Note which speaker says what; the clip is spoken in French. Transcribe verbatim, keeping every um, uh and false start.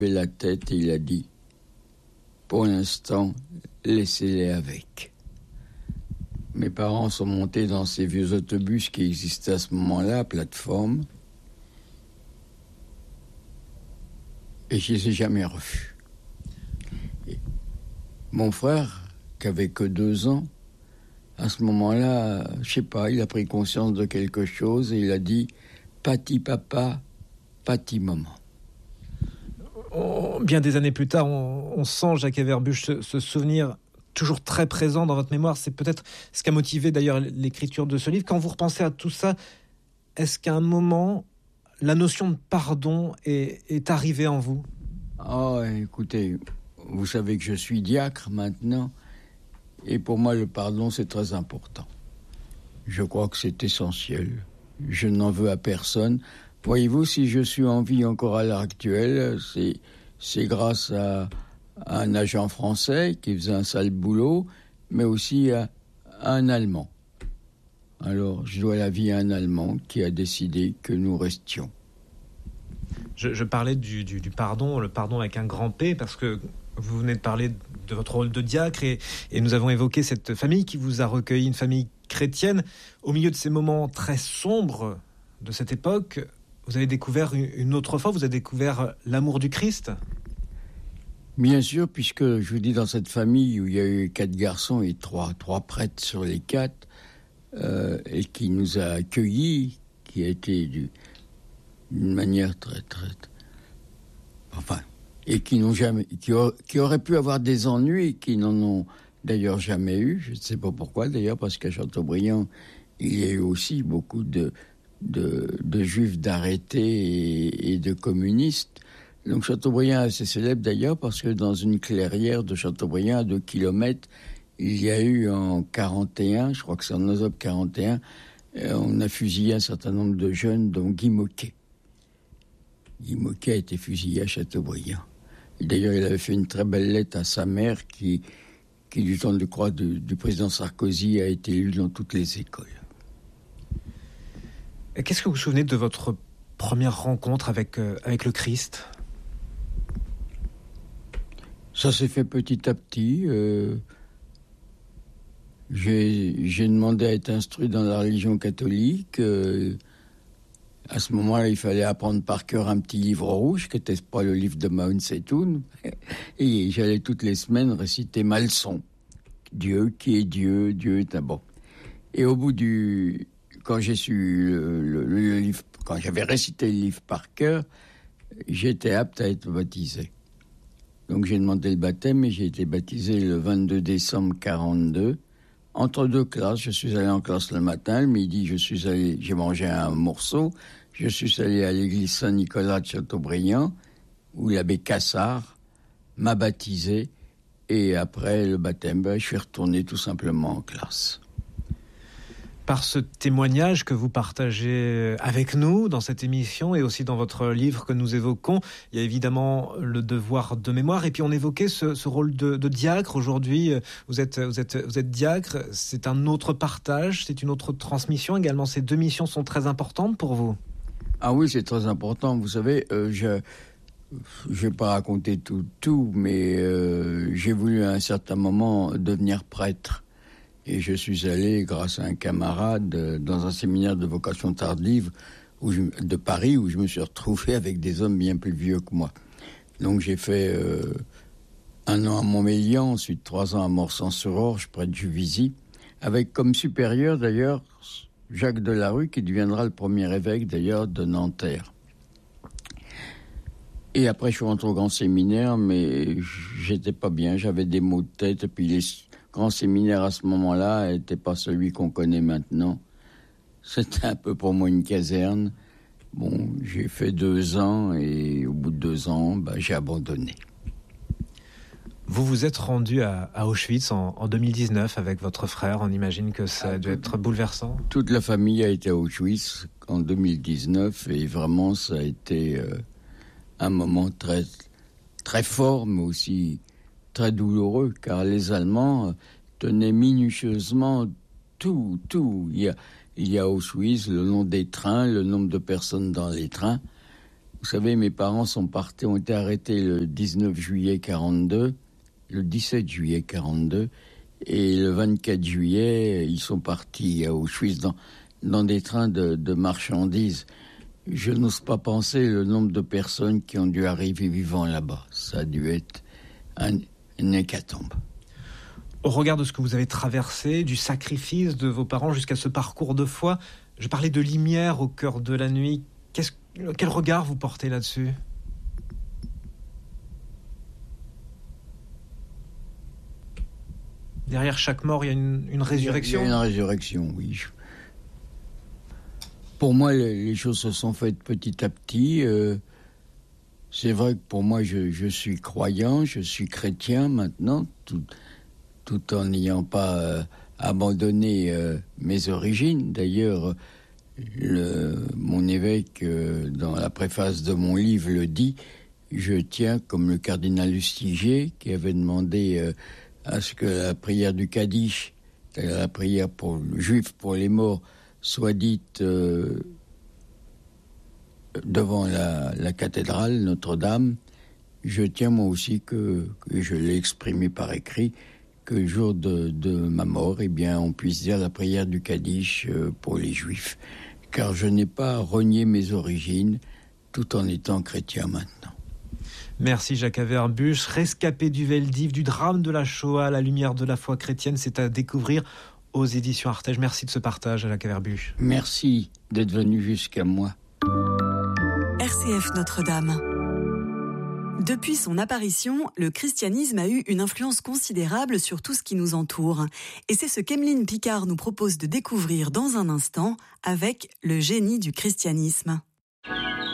Speaker 1: la tête et il a dit « Pour l'instant, laissez-les avec ». Mes parents sont montés dans ces vieux autobus qui existaient à ce moment-là, plateforme, et je les ai jamais revus. Et mon frère, qui avait que deux ans, à ce moment-là, je sais pas, il a pris conscience de quelque chose et il a dit « Pati papa, pati maman ».
Speaker 2: Bien des années plus tard, on, on sent, Jacques Averbuch, ce, ce souvenir toujours très présent dans votre mémoire. C'est peut-être ce qui a motivé d'ailleurs l'écriture de ce livre. Quand vous repensez à tout ça, est-ce qu'à un moment, la notion de pardon est, est arrivée en vous ?
Speaker 1: Ah, écoutez, vous savez que je suis diacre maintenant, et pour moi, le pardon, c'est très important. Je crois que c'est essentiel. Je n'en veux à personne. Voyez-vous, si je suis en vie encore à l'heure actuelle, c'est, c'est grâce à, à un agent français qui faisait un sale boulot, mais aussi à, à un Allemand. Alors, je dois la vie à un Allemand qui a décidé que nous restions.
Speaker 2: Je, je parlais du, du, du pardon, le pardon avec un grand P, parce que vous venez de parler de votre rôle de diacre et, et nous avons évoqué cette famille qui vous a recueilli, une famille chrétienne. Au milieu de ces moments très sombres de cette époque, vous avez découvert une autre fois, vous avez découvert l'amour du Christ ?
Speaker 1: Bien sûr, puisque je vous dis, dans cette famille où il y a eu quatre garçons et trois, trois prêtres sur les quatre, euh, et qui nous a accueillis, qui a été du, d'une manière très, très, très... Enfin, et qui n'ont jamais... Qui, a, qui auraient pu avoir des ennuis, qui n'en ont d'ailleurs jamais eu. Je ne sais pas pourquoi, d'ailleurs, parce qu'à Châteaubriand, il y a eu aussi beaucoup de... De, de juifs d'arrêtés et, et de communistes. Donc Chateaubriand est assez célèbre d'ailleurs parce que dans une clairière de Chateaubriand à deux kilomètres, il y a eu en quarante et un, je crois que c'est en octobre quarante et un, euh, on a fusillé un certain nombre de jeunes, dont Guy Moquet. Guy Moquet a été fusillé à Chateaubriand. Et d'ailleurs, il avait fait une très belle lettre à sa mère qui, qui du temps de croix du, du président Sarkozy, a été lue dans toutes les écoles.
Speaker 2: Qu'est-ce que vous vous souvenez de votre première rencontre avec, euh, avec le Christ ?
Speaker 1: Ça s'est fait petit à petit. Euh, j'ai, j'ai demandé à être instruit dans la religion catholique. Euh, à ce moment-là, il fallait apprendre par cœur un petit livre rouge, qui n'était pas le livre de Mao Tse-tung. Et j'allais toutes les semaines réciter ma leçon. Dieu, qui est Dieu, Dieu est un bon. Et au bout du... Quand j'ai su le, le, le livre, quand j'avais récité le livre par cœur, j'étais apte à être baptisé. Donc j'ai demandé le baptême et j'ai été baptisé le vingt-deux décembre quarante-deux. Entre deux classes, je suis allé en classe le matin, le midi, je suis allé, j'ai mangé un morceau. Je suis allé à l'église Saint-Nicolas de Châteaubriand, où l'abbé Cassard m'a baptisé. Et après le baptême, ben, je suis retourné tout simplement en classe.
Speaker 2: Par ce témoignage que vous partagez avec nous dans cette émission et aussi dans votre livre que nous évoquons, il y a évidemment le devoir de mémoire. Et puis on évoquait ce, ce rôle de, de diacre. Aujourd'hui, vous êtes, vous êtes, vous êtes diacre. C'est un autre partage, c'est une autre transmission également. Ces deux missions sont très importantes pour vous.
Speaker 1: Ah oui, c'est très important. Vous savez, euh, je je vais pas raconter tout, tout, mais euh, j'ai voulu à un certain moment devenir prêtre. Et je suis allé, grâce à un camarade, dans un séminaire de vocation tardive où je, de Paris, où je me suis retrouvé avec des hommes bien plus vieux que moi. Donc j'ai fait euh, un an à Montmélian, ensuite trois ans à Morsan-sur-Orge, près de Juvisy, avec comme supérieur d'ailleurs Jacques Delarue, qui deviendra le premier évêque d'ailleurs de Nanterre. Et après je suis rentré au grand séminaire, mais j'étais pas bien, j'avais des maux de tête, et puis les grand séminaire à ce moment-là n'était pas celui qu'on connaît maintenant. C'était un peu pour moi une caserne. Bon, j'ai fait deux ans et au bout de deux ans, bah, j'ai abandonné.
Speaker 2: Vous vous êtes rendu à, à Auschwitz en, en deux mille dix-neuf avec votre frère. On imagine que ça a dû être bouleversant.
Speaker 1: Toute la famille a été à Auschwitz en deux mille dix-neuf et vraiment ça a été euh, un moment très, très fort, mais aussi très douloureux, car les Allemands tenaient minutieusement tout, tout. Il y a, il y a Auschwitz, le nom des trains, le nombre de personnes dans les trains. Vous savez, mes parents sont partis, ont été arrêtés le dix-neuf juillet quarante-deux, le dix-sept juillet quarante-deux, et le vingt-quatre juillet, ils sont partis à Auschwitz dans, dans des trains de, de marchandises. Je n'ose pas penser le nombre de personnes qui ont dû arriver vivant là-bas. Ça a dû être un, une hécatombe.
Speaker 2: Au regard de ce que vous avez traversé, du sacrifice de vos parents jusqu'à ce parcours de foi, je parlais de lumière au cœur de la nuit. Qu'est-ce, quel regard vous portez là-dessus ? Derrière chaque mort, il y a une, une résurrection ?
Speaker 1: Il y a une résurrection, oui. Pour moi, les choses se sont faites petit à petit. Euh, c'est vrai que pour moi, je, je suis croyant, je suis chrétien maintenant, tout, tout en n'ayant pas euh, abandonné euh, mes origines. D'ailleurs, le, mon évêque, euh, dans la préface de mon livre, le dit, je tiens, comme le cardinal Lustiger, qui avait demandé euh, à ce que la prière du Kaddish, la prière pour le juif pour les morts, soit dite euh, devant la, la cathédrale Notre-Dame. Je tiens moi aussi que, que je l'ai exprimé par écrit, que le jour de, de ma mort, eh bien, on puisse dire la prière du Kaddish euh, pour les Juifs, car je n'ai pas renié mes origines, tout en étant chrétien maintenant.
Speaker 2: Merci Jacques Averbuch, rescapé du Veldiv, du drame de la Shoah, la lumière de la foi chrétienne, c'est à découvrir aux éditions Artege. Merci de ce partage, Jacques Averbuch.
Speaker 1: Merci d'être venu jusqu'à moi.
Speaker 3: R C F Notre-Dame. Depuis son apparition, le christianisme a eu une influence considérable sur tout ce qui nous entoure. Et c'est ce qu'Emeline Picard nous propose de découvrir dans un instant avec Le génie du christianisme.